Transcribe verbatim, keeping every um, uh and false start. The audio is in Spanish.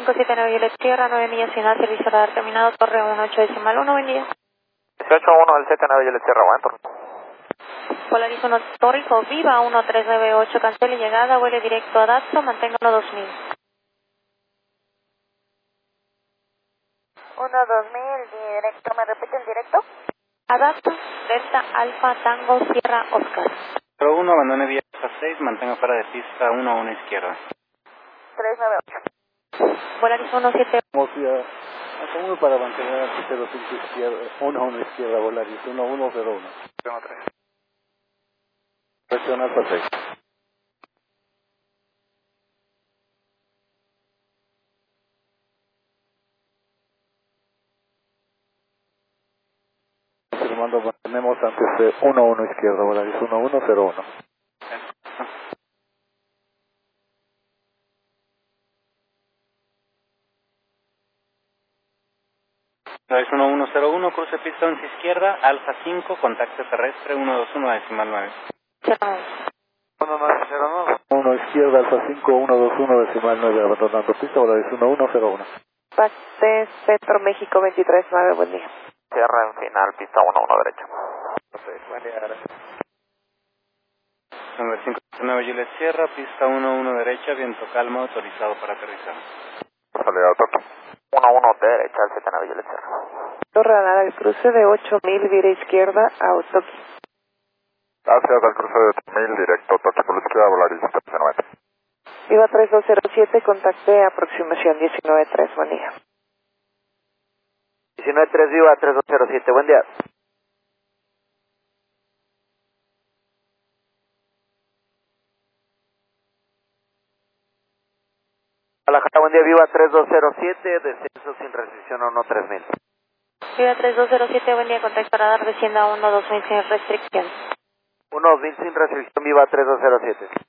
cinco siete nueve Juliet Sierra, nueve millas final, servicio radar terminado, torre uno ocho decimal uno, buen día. dieciocho uno del siete nueve Juliet Sierra, buen turno. Polaris uno Torrico, Viva uno tres nueve ocho, cancele llegada, vuele directo a Datsun, manténgalo dos mil. uno dos mil, directo, ¿me repite el directo? A Datsun, Delta Alfa Tango Sierra Oscar. cero uno, abandone vía seis, mantenga fuera de pista uno a uno izquierda. tres nueve ocho. Polaris uno siete. Vamos a uno para mantener cero cinco izquierda, uno a uno izquierda, Volaris uno uno cero uno. uno tres. Presión alfa seis. Confirmando, mantenemos antes de uno uno izquierda, Volaris uno uno cero uno. Volaris uno uno cero uno, cruce pista once izquierda, Alfa cinco, contacto terrestre uno dos uno decimal nueve. uno nueve cero nueve. uno izquierda, Alfa cinco, uno dos uno decimal nueve, abandonando pista, Volaris uno uno cero uno. Pase Centro México veintitrés nueve, buen día. Cierra en final, pista uno uno derecha. Buen día, gracias. Número cinco siete nueve Juliet Sierra, pista uno uno derecha, viento calmo, autorizado para aterrizar. Salida Toki. uno uno derecha al siete nueve Juliet Sierra. Radar al cruce de ocho mil, vira izquierda a Otoki. Gracias al cruce de ocho mil, directo Toki por la izquierda, Volaris trece noventa. Viva tres dos cero siete, contacte aproximación diecinueve tres, buen día. diecinueve tres Viva tres dos cero siete, buen día. Guadalajara, buen día, Viva tres dos cero siete, descenso sin restricción a uno tres mil. Viva tres dos cero siete, buen día, contacto radar, descienda a uno dos mil sin restricción. uno dos mil sin restricción, Viva tres dos cero siete.